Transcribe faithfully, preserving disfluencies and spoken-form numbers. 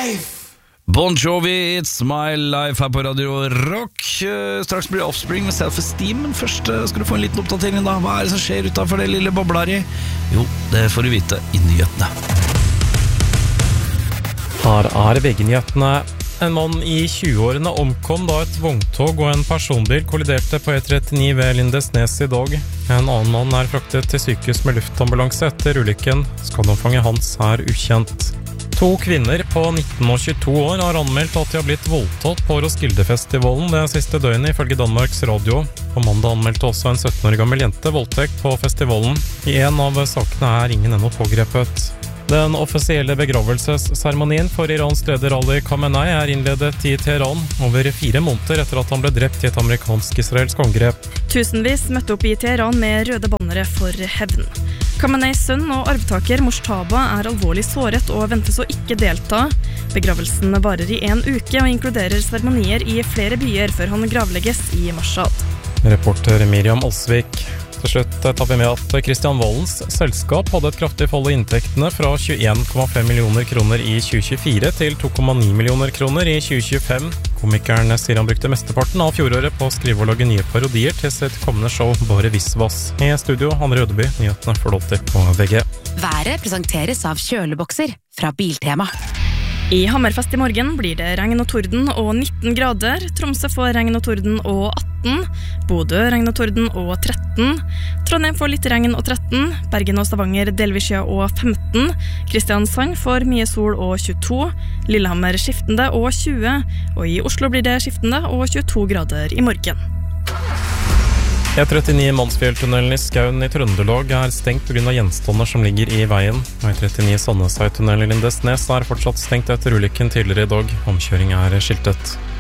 life! Bon Jovi, It's My Life her på Radio Rock. Straks blir Offspring med Self-Esteem, men først skal du få en liten oppdatering da. Hva er det som skjer utenfor det lille bobler i? Jo, det får du vite i nyhetene. Her er V G-nyhetene. En mann i tjueårene omkom da et vogntog og en personbil kolliderte på E trettini ved Lindesnes i dag. En annen mann er fraktet til sykehus med luftambulanse etter ulykken. Skadeomfanget hans er ukjent. To kvinner på nitten og tjueto år har anmeldt at de har blitt voldtatt på Roskildefestivalen det siste døgnet ifølge Danmarks Radio. På mandag anmeldte også en sytten år gammel jente voldtekt på festivalen. I en av sakene er ingen ennå pågrepet. Den offisielle begravelsesseremonien for Irans leder Ali Khamenei er innledet i Teheran over fire måneder etter at han ble drept i et amerikansk-israelsk angrep. Tusenvis møtte opp i Teheran med røde bannere for hevn. Khameneis sønn og arvtaker Moshtaba er alvorlig såret og ventes å ikke delta. Begravelsen varer i en uke og inkluderer seremonier i flere byer før han gravlegges i Mashhad. Reporter Miriam Alsvik. Til slutt tar vi med at Kristian Valens selskap hadde et kraftig fall i inntektene fra tjueen komma fem millioner kroner i tjue tjuefire til to komma ni millioner kroner i tjue tjuefem. Komikeren sier han brukte mesteparten av fjoråret på å skrive og lage nye parodier til sitt kommende show Bare Visvas. I studio, Hanne Rødeby, nyhetene får lov til på V G. Været presenteres av kjølebokser fra Biltema. I Hammerfest i morgen blir det regn og torden og nitten grader. Tromsø får regn og torden og atten. Bodø regn og torden og tretten. Trondheim får litt regn og tretten. Bergen og Stavanger delvis skya og femten. Kristiansand får mye sol og tjueto. Lillehammer skiftende og tjue. Og i Oslo blir det skiftende og tjueto grader i morgen. E trettini Mannsfjelltunnelen i Skaun i Trøndelag er stengt på grunn av gjenstander som ligger i veien. E trettini Sandnesøytunnelen i Lindesnes er fortsatt stengt etter ulykken tidligere i dag. Omkjøring er skiltet.